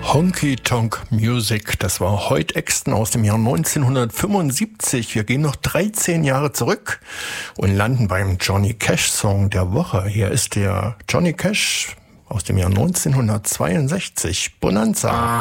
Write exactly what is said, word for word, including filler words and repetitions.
Honky Tonk Music, das war Hoyt Axton aus dem Jahr neunzehnhundertfünfundsiebzig. Wir gehen noch dreizehn Jahre zurück und landen beim Johnny Cash Song der Woche. Hier ist der Johnny Cash aus dem Jahr neunzehnhundertzweiundsechzig, Bonanza.